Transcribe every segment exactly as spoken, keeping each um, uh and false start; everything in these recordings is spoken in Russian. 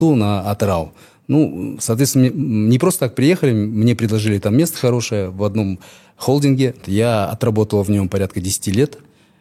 на Атырау. Ну, соответственно, не просто так приехали, мне предложили там место хорошее в одном холдинге. Я отработал в нем порядка десять лет.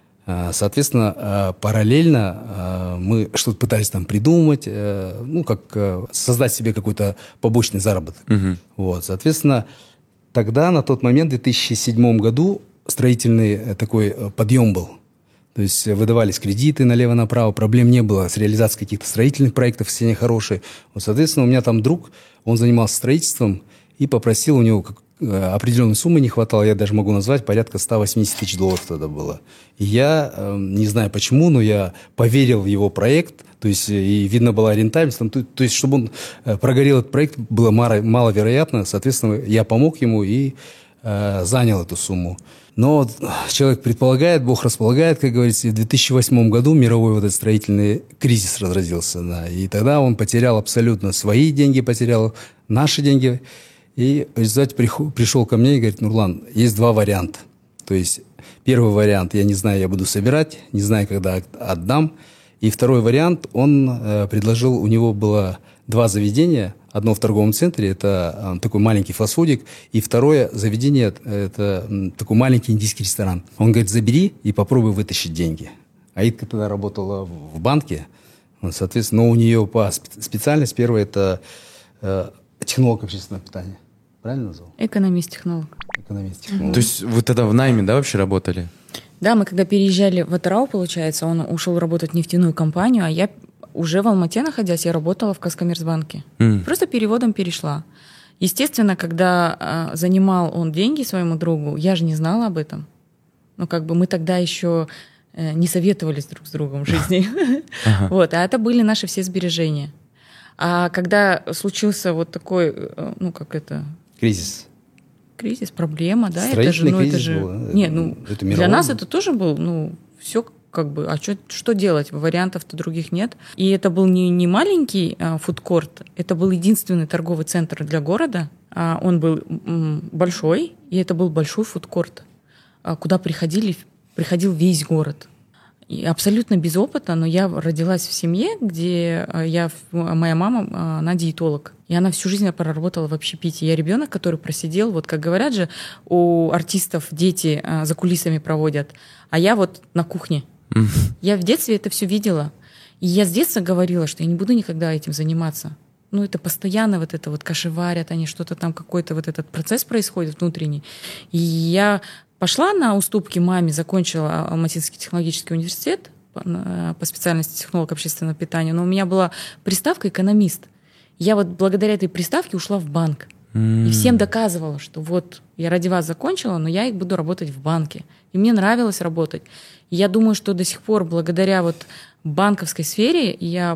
Соответственно, параллельно мы что-то пытались там придумать, ну, как создать себе какой-то побочный заработок. Угу. Вот, соответственно, тогда, на тот момент, в две тысячи седьмом году, строительный такой подъем был. То есть выдавались кредиты налево-направо, проблем не было с реализацией каких-то строительных проектов, все они хорошие. Вот, соответственно, у меня там друг, он занимался строительством и попросил, у него как, определенной суммы не хватало, я даже могу назвать, порядка сто восемьдесят тысяч долларов тогда было. И я, э, не знаю почему, но я поверил в его проект, то есть и видно была рентабельность, там, то, то есть чтобы он э, прогорел этот проект, было мало, маловероятно, соответственно, я помог ему и э, занял эту сумму. Но человек предполагает, Бог располагает, как говорится, и в две тысячи восьмом году мировой вот этот строительный кризис разразился, да, и тогда он потерял абсолютно свои деньги, потерял наши деньги. И в результате пришел ко мне и говорит: Нурлан, есть два варианта. То есть первый вариант, я не знаю, я буду собирать, не знаю, когда отдам. И второй вариант, он э, предложил, у него было два заведения. Одно в торговом центре, это э, такой маленький фастфудик. И второе заведение, это э, такой маленький индийский ресторан. Он говорит: забери и попробуй вытащить деньги. Аидка тогда работала в банке. Соответственно, но у нее по специальность первая, это э, технолог общественного питания. Правильно назвал? Экономист-технолог. Экономист-технолог. Угу. То есть вы тогда в найме, да, вообще работали? Да, мы когда переезжали в Атырау, получается, он ушел работать в нефтяную компанию, а я уже в Алмате находясь, я работала в Казкоммерцбанке. Mm. Просто переводом перешла. Естественно, когда а, занимал он деньги своему другу, я же не знала об этом. Ну, как бы мы тогда еще э, не советовались друг с другом в жизни. Вот, а это были наши все сбережения. А когда случился вот такой, ну, как это... Кризис. Кризис, проблема, да? Строительный это же, ну, кризис это же... был. Не, ну, это для нас это тоже был, ну, все как бы... А что, что делать? Вариантов-то других нет. И это был не, не маленький а, фудкорт, это был единственный торговый центр для города. А, он был м, большой, и это был большой фудкорт, а, куда приходили, приходил весь город. И абсолютно без опыта, но я родилась в семье, где я, моя мама, она диетолог. И она всю жизнь проработала в общепите. Я ребенок, который просидел, вот как говорят же, у артистов дети за кулисами проводят, а я вот на кухне. Mm-hmm. Я в детстве это все видела. И я с детства говорила, что я не буду никогда этим заниматься. Ну, это постоянно вот это вот кашеварят, они что-то там, какой-то вот этот процесс происходит внутренний. И я... Пошла на уступки маме, закончила Алматинский технологический университет по, по специальности технолог общественного питания, но у меня была приставка экономист. Я вот благодаря этой приставке ушла в банк. Mm. И всем доказывала, что вот я ради вас закончила, но я буду работать в банке. И мне нравилось работать. И я думаю, что до сих пор благодаря вот банковской сфере я...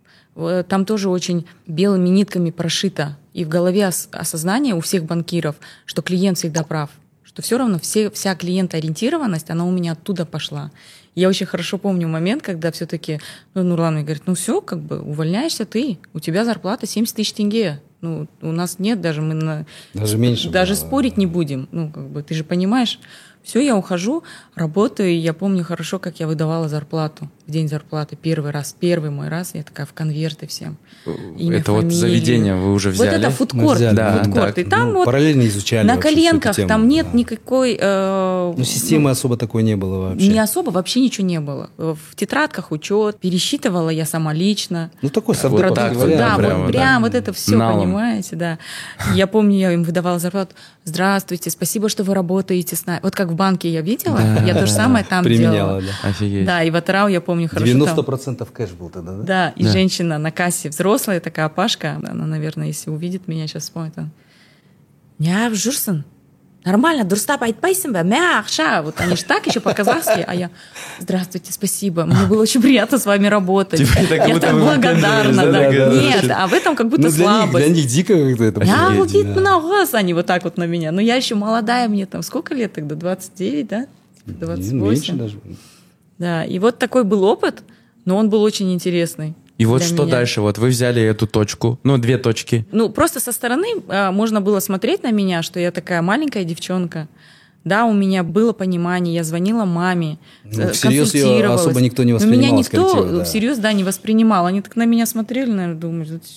Там тоже очень белыми нитками прошито. И в голове ос- осознание у всех банкиров, что клиент всегда прав. Что все равно все, вся клиентоориентированность, она у меня оттуда пошла. Я очень хорошо помню момент, когда все-таки ну, Нурлан мне говорит: ну все, как бы увольняешься ты, у тебя зарплата семьдесят тысяч тенге. Ну, у нас нет, даже мы на... Даже меньше. Даже было. спорить не будем. Ну, как бы, ты же понимаешь. Все, я ухожу, работаю, и я помню хорошо, как я выдавала зарплату в день зарплаты. Первый раз, первый мой раз, я такая в конверты всем. Имя, это фамилию. Вот заведение вы уже взяли? Вот это фудкорт. Да, фудкорт. да. И там ну, вот параллельно изучали на коленках, тему, там нет да. никакой... Э, ну, системы ну, особо такой не было вообще. Не особо, вообще ничего не было. В тетрадках учет, пересчитывала я сама лично. Ну, такой вот так, вариант. Да, прямо, вот прям да. вот это все, Налом. Понимаете, да. Я помню, я им выдавала зарплату. Здравствуйте, спасибо, что вы работаете с нами. Вот как в банке я видела, Да, я то же самое там применяла, делала. Да. Офигеть. Да, и в Атырау я помню хорошо. девяносто процентов кэш был тогда, да? Да, и Да. женщина на кассе, взрослая такая Пашка, она, наверное, если увидит меня, сейчас вспомнит. Она: «Неғып жүрсің? Нормально, дұрыстап айтпайсың ба? Мә ақша». Вот они же так еще по-казахски, а я: здравствуйте, спасибо, мне было очень приятно с вами работать. Типа, так, Я так благодарна. да, Да. да, да, Нет, да. а в этом как будто Ну, для них, слабость. для них дико как-то это Я было. вот много раз они вот так вот на меня. Но я еще молодая, мне там сколько лет тогда? двадцать девять, да? двадцать восемь. Меньше даже. Да, и вот такой был опыт, но он был очень интересный. И вот для что меня. дальше? Вот вы взяли эту точку, ну, две точки. Ну, просто со стороны а, можно было смотреть на меня, что я такая маленькая девчонка. Да, у меня было понимание, я звонила маме, Ну, всерьез ее консультировалась. особо никто не Но воспринимал. меня никто коллектива, да. всерьез, да, не воспринимал. Они так на меня смотрели, наверное, думают: